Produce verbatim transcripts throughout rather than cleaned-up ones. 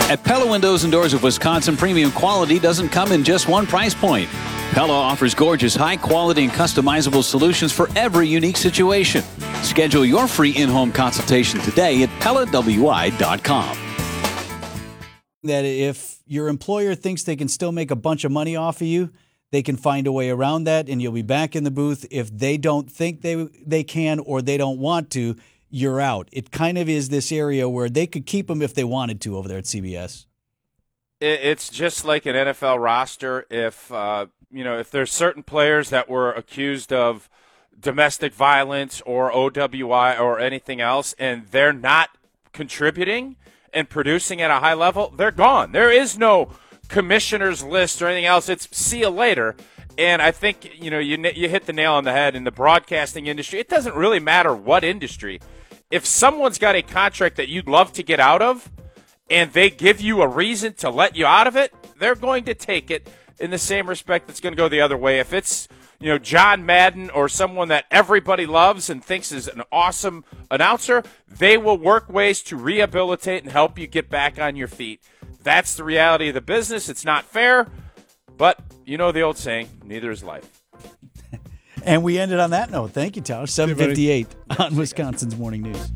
At Pella Windows and Doors of Wisconsin, premium quality doesn't come in just one price point. Pella offers gorgeous, high-quality and customizable solutions for every unique situation. Schedule your free in-home consultation today at Pella W I dot com. That if your employer thinks they can still make a bunch of money off of you, they can find a way around that, and you'll be back in the booth. If they don't think they they can or they don't want to, you're out. It kind of is this area where they could keep them if they wanted to over there at C B S. It's just like an N F L roster. If uh, you know, if there's certain players that were accused of domestic violence or O W I or anything else, and they're not contributing and producing at a high level, they're gone. There is no commissioner's list or anything else. It's see you later. And I think, you know, you you hit the nail on the head in the broadcasting industry. It doesn't really matter what industry. If someone's got a contract that you'd love to get out of and they give you a reason to let you out of it, they're going to take it in the same respect that's going to go the other way. If it's, you know, John Madden or someone that everybody loves and thinks is an awesome announcer, they will work ways to rehabilitate and help you get back on your feet. That's the reality of the business. It's not fair, but you know the old saying, neither is life. And we ended on that note. Thank you, Tausch. seven fifty-eight on Wisconsin's Morning News.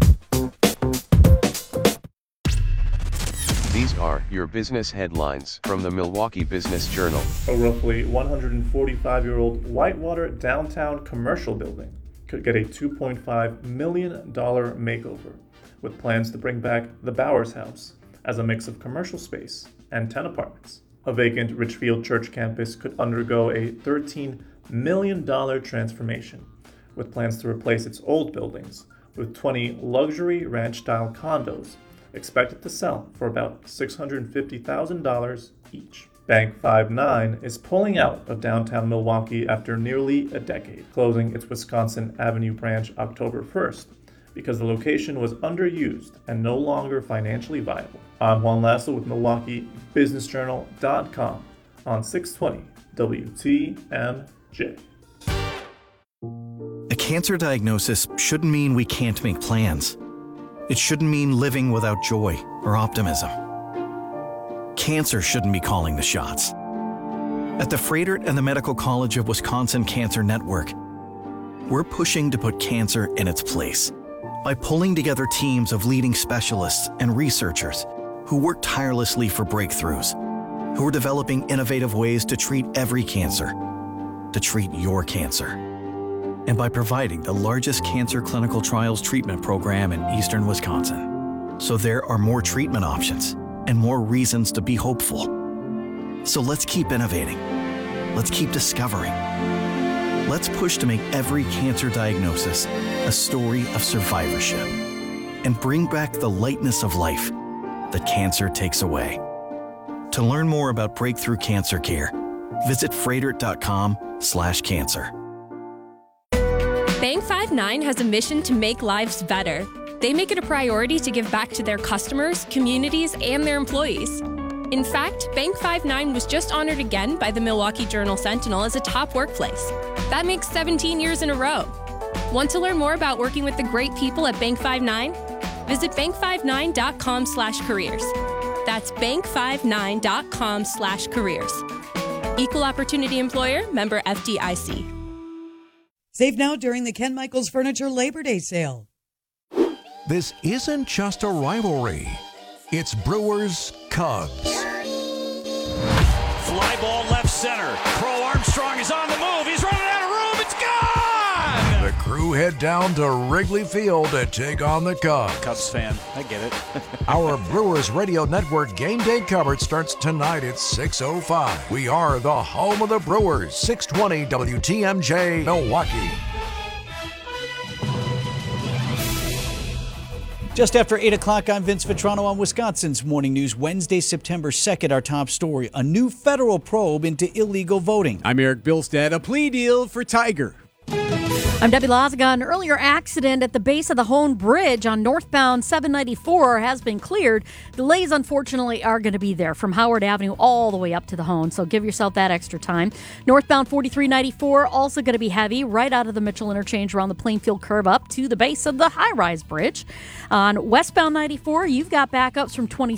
These are your business headlines from the Milwaukee Business Journal. A roughly one hundred forty-five-year-old Whitewater downtown commercial building could get a two point five million dollars makeover, with plans to bring back the Bowers House as a mix of commercial space and ten apartments. A vacant Richfield Church campus could undergo a thirteen million dollars transformation, with plans to replace its old buildings with twenty luxury ranch-style condos expected to sell for about six hundred fifty thousand dollars each. Bank five nine is pulling out of downtown Milwaukee after nearly a decade, closing its Wisconsin Avenue branch October first because the location was underused and no longer financially viable. I'm Juan Lasso with Milwaukee Business Journal dot com on six twenty W T M J. A cancer diagnosis shouldn't mean we can't make plans. It shouldn't mean living without joy or optimism. Cancer shouldn't be calling the shots. At the Froedtert and the Medical College of Wisconsin Cancer Network, we're pushing to put cancer in its place by pulling together teams of leading specialists and researchers who work tirelessly for breakthroughs, who are developing innovative ways to treat every cancer, to treat your cancer. And by providing the largest cancer clinical trials treatment program in eastern Wisconsin. So there are more treatment options and more reasons to be hopeful. So let's keep innovating. Let's keep discovering. Let's push to make every cancer diagnosis a story of survivorship and bring back the lightness of life that cancer takes away. To learn more about breakthrough cancer care, visit Froedtert dot com slash cancer. Bank five nine has a mission to make lives better. They make it a priority to give back to their customers, communities, and their employees. In fact, Bank five nine was just honored again by the Milwaukee Journal-Sentinel as a top workplace. That makes seventeen years in a row. Want to learn more about working with the great people at Bank five nine? Visit bank five nine dot com slash careers. That's bank five nine dot com slash careers. Equal Opportunity Employer, member F D I C. Save now during the Ken Michaels Furniture Labor Day sale. This isn't just a rivalry. It's Brewers Cubs. Fly ball left center. Crow Armstrong is on the move. He's running out of room. It's gone! The crew head down to Wrigley Field to take on the Cubs. Cubs fan, I get it. Our Brewers Radio Network game day coverage starts tonight at six oh five. We are the home of the Brewers. six twenty W T M J, Milwaukee. Just after eight o'clock, I'm Vince Vitrano on Wisconsin's Morning News. Wednesday, September second, our top story, a new federal probe into illegal voting. I'm Eric Bilstead. A plea deal for Tiger. I'm Debbie Lazaga. An earlier accident at the base of the Hone Bridge on northbound seven ninety-four has been cleared. Delays, unfortunately, are going to be there from Howard Avenue all the way up to the Hone, so give yourself that extra time. Northbound forty-three ninety-four also going to be heavy right out of the Mitchell interchange around the Plainfield curve up to the base of the high-rise bridge. On westbound ninety-four, you've got backups from twenty